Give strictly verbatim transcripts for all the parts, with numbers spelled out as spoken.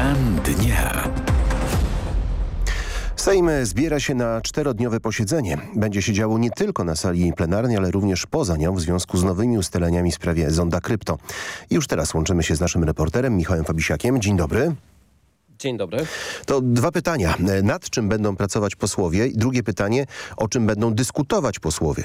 Plan dnia. Sejm zbiera się na czterodniowe posiedzenie. Będzie się działo nie tylko na sali plenarnej, ale również poza nią w związku z nowymi ustaleniami w sprawie zonda krypto. I już teraz łączymy się z naszym reporterem Michałem Fabisiakiem. Dzień dobry. Dzień dobry. To dwa pytania. Nad czym będą pracować posłowie? I drugie pytanie, o czym będą dyskutować posłowie?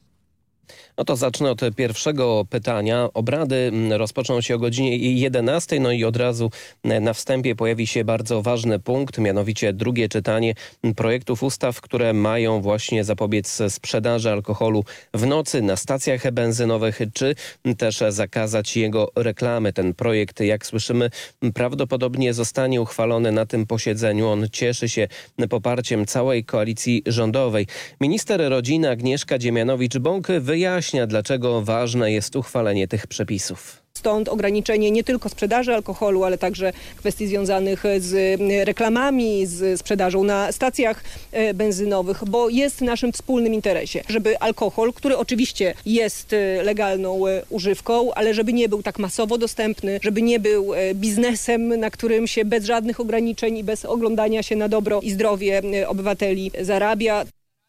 No to zacznę od pierwszego pytania. Obrady rozpoczną się o godzinie jedenastej, no i od razu na wstępie pojawi się bardzo ważny punkt, mianowicie drugie czytanie projektów ustaw, które mają właśnie zapobiec sprzedaży alkoholu w nocy na stacjach benzynowych, czy też zakazać jego reklamy. Ten projekt, jak słyszymy, prawdopodobnie zostanie uchwalony na tym posiedzeniu. On cieszy się poparciem całej koalicji rządowej. Minister rodziny Agnieszka Dziemianowicz-Bąk wyjaśnia, dlaczego ważne jest uchwalenie tych przepisów. Stąd ograniczenie nie tylko sprzedaży alkoholu, ale także kwestii związanych z reklamami, z sprzedażą na stacjach benzynowych, bo jest w naszym wspólnym interesie, żeby alkohol, który oczywiście jest legalną używką, ale żeby nie był tak masowo dostępny, żeby nie był biznesem, na którym się bez żadnych ograniczeń i bez oglądania się na dobro i zdrowie obywateli zarabia.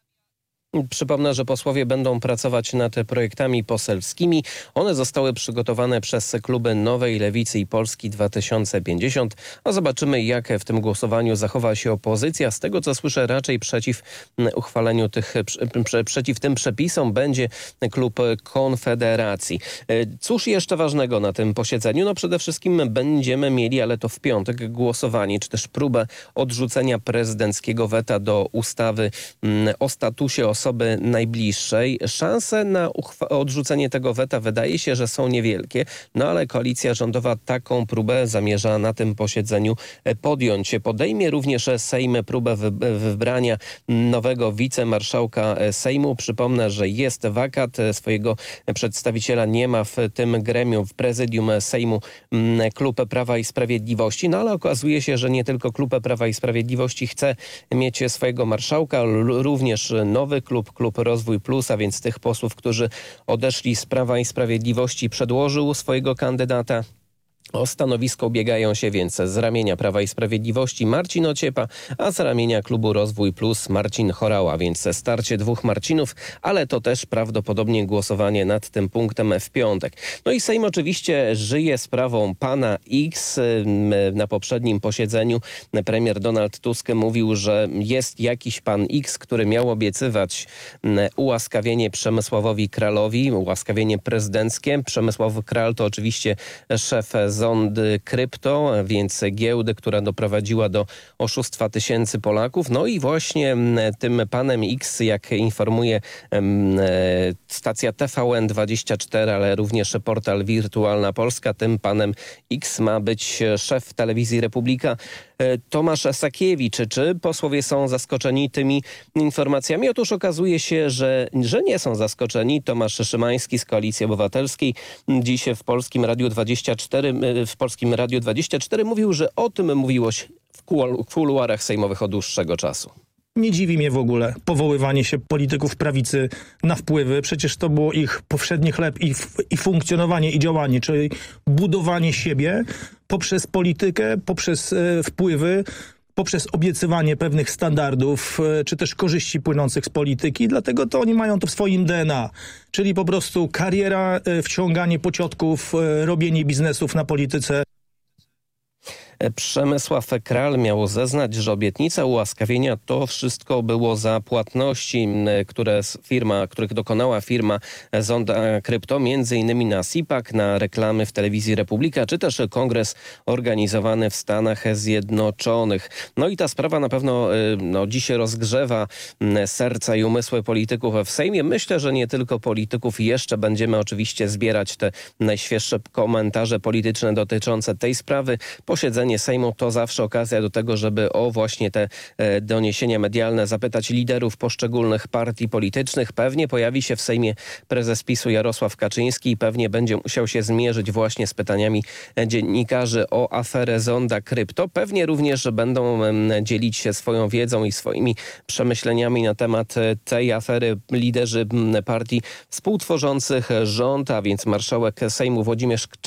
Przypomnę, że posłowie będą pracować nad projektami poselskimi. One zostały przygotowane przez kluby Nowej Lewicy i Polski dwa tysiące pięćdziesiąt. A zobaczymy, jak w tym głosowaniu zachowa się opozycja. Z tego, co słyszę, raczej przeciw uchwaleniu tych, przeciw tym przepisom będzie klub Konfederacji. Cóż jeszcze ważnego na tym posiedzeniu? No przede wszystkim będziemy mieli, ale to w piątek, głosowanie, czy też próbę odrzucenia prezydenckiego weta do ustawy o statusie osoby osoby najbliższej. Szanse na odrzucenie tego weta wydaje się, że są niewielkie, no ale koalicja rządowa taką próbę zamierza na tym posiedzeniu podjąć. Podejmie również Sejm próbę wybrania nowego wicemarszałka Sejmu. Przypomnę, że jest wakat, swojego przedstawiciela nie ma w tym gremium, w prezydium Sejmu klub Prawa i Sprawiedliwości, no ale okazuje się, że nie tylko klub Prawa i Sprawiedliwości chce mieć swojego marszałka, również nowy klub Klub, klub Rozwój Plus, a więc tych posłów, którzy odeszli z Prawa i Sprawiedliwości, przedłożył swojego kandydata. O stanowisko ubiegają się więc z ramienia Prawa i Sprawiedliwości Marcin Ociepa, a z ramienia klubu Rozwój Plus Marcin Horała, więc starcie dwóch Marcinów, ale to też prawdopodobnie głosowanie nad tym punktem w piątek. No i Sejm oczywiście żyje sprawą pana X. Na poprzednim posiedzeniu premier Donald Tusk mówił, że jest jakiś pan X, który miał obiecywać ułaskawienie Przemysławowi Kralowi, ułaskawienie prezydenckie. Przemysław Kral to oczywiście szef zondy krypto, więc giełdy, która doprowadziła do oszustwa tysięcy Polaków. No i właśnie tym panem X, jak informuje stacja T V N dwadzieścia cztery, ale również portal Wirtualna Polska, tym panem X ma być szef telewizji Republika Tomasz Sakiewicz. Czy posłowie są zaskoczeni tymi informacjami? Otóż okazuje się, że, że nie są zaskoczeni. Tomasz Szymański z Koalicji Obywatelskiej dziś w Polskim Radiu dwadzieścia cztery, w Polskim Radiu dwadzieścia cztery mówił, że o tym mówiło się w kuluarach sejmowych od dłuższego czasu. Nie dziwi mnie w ogóle powoływanie się polityków prawicy na wpływy. Przecież to było ich powszedni chleb i, i funkcjonowanie i działanie, czyli budowanie siebie poprzez politykę, poprzez e, wpływy, poprzez obiecywanie pewnych standardów, e, czy też korzyści płynących z polityki. Dlatego to oni mają to w swoim D N A. Czyli po prostu kariera, e, wciąganie pociotków, e, robienie biznesów na polityce. Przemysław Kral miał zeznać, że obietnica ułaskawienia to wszystko było za płatności, które firma, których dokonała firma Zonda Krypto, między innymi na SIPAK, na reklamy w telewizji Republika, czy też kongres organizowany w Stanach Zjednoczonych. No i ta sprawa na pewno no, dzisiaj rozgrzewa serca i umysły polityków w Sejmie. Myślę, że nie tylko polityków. Jeszcze będziemy oczywiście zbierać te najświeższe komentarze polityczne dotyczące tej sprawy. Posiedzenie Sejmu to zawsze okazja do tego, żeby o właśnie te e, doniesienia medialne zapytać liderów poszczególnych partii politycznych. Pewnie pojawi się w Sejmie prezes PiSu Jarosław Kaczyński i pewnie będzie musiał się zmierzyć właśnie z pytaniami dziennikarzy o aferę Zonda Krypto. Pewnie również będą e, dzielić się swoją wiedzą i swoimi przemyśleniami na temat tej afery liderzy partii współtworzących rząd, a więc marszałek Sejmu Włodzimierz